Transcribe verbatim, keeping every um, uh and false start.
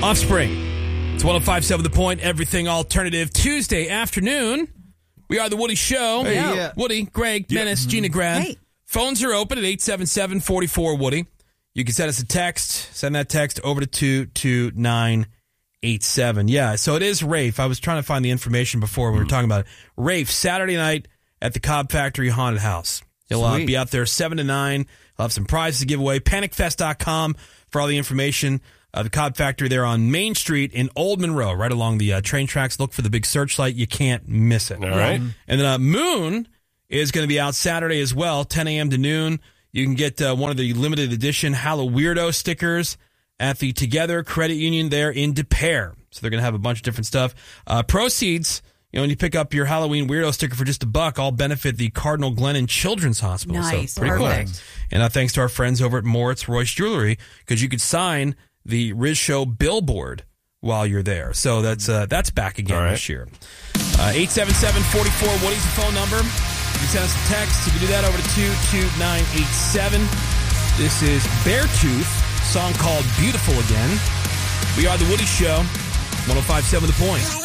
Offspring. It's one oh five point seven The Point, Everything Alternative. Tuesday afternoon, we are The Woody Show. Hey, yeah. Woody, Greg, Yeah. Menace, Gina Grad. Hey. Phones are open at eight seven seven, four four, Woody. You can send us a text. Send that text over to two two nine eight seven. Yeah, so it is Rafe. I was trying to find the information before we were talking about it. Rafe, Saturday night at the Cobb Factory Haunted House. He'll uh, be out there seven to nine. He'll have some prizes to give away. panic fest dot com for all the information. Uh, the Cobb Factory there on Main Street in Old Monroe, right along the uh, train tracks. Look for the big searchlight. You can't miss it. All right. And then uh, Moon is going to be out Saturday as well, ten a.m. to noon. You can get uh, one of the limited edition Halloween Weirdo stickers at the Together Credit Union there in De Pere. So they're going to have a bunch of different stuff. Uh, proceeds, you know, when you pick up your Halloween Weirdo sticker for just a buck, all benefit the Cardinal Glennon Children's Hospital. Nice. So pretty Perfect. cool. And uh, thanks to our friends over at Moritz Royce Jewelry, because you could sign the Riz Show billboard while you're there. So that's uh, that's back again All right. this year. Uh, eight seven seven, four four, Woody's the phone number. You can send us a text. You can do that over to two two nine eight seven. This is Beartooth, song called Beautiful Again. We are The Woody Show, one oh five point seven The Point.